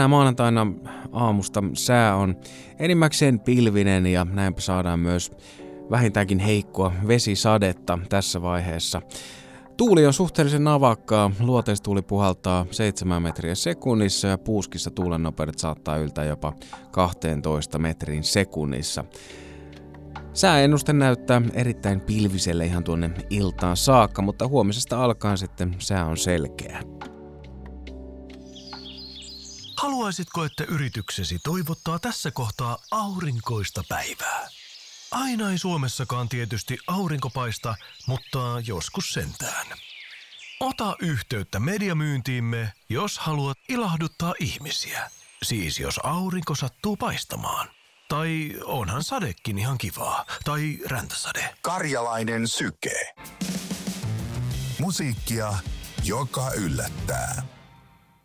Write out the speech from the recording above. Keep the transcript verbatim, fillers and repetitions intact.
Maanantaina aamusta sää on enimmäkseen pilvinen ja näinpä saadaan myös vähintäänkin heikkoa vesisadetta tässä vaiheessa. Tuuli on suhteellisen navakkaa, luoteistuuli puhaltaa seitsemän metriä sekunnissa ja puuskissa tuulen nopeudet saattaa yltää jopa kaksitoista metrin sekunnissa. Sääennuste näyttää erittäin pilviselle ihan tuonne iltaan saakka, mutta huomisesta alkaen sitten sää on selkeä. Haluaisitko, että yrityksesi toivottaa tässä kohtaa aurinkoista päivää? Aina ei Suomessakaan tietysti aurinko paista, mutta joskus sentään. Ota yhteyttä mediamyyntiimme, jos haluat ilahduttaa ihmisiä. Siis jos aurinko sattuu paistamaan. Tai onhan sadekin ihan kivaa. Tai räntäsade. Karjalainen syke. Musiikkia, joka yllättää.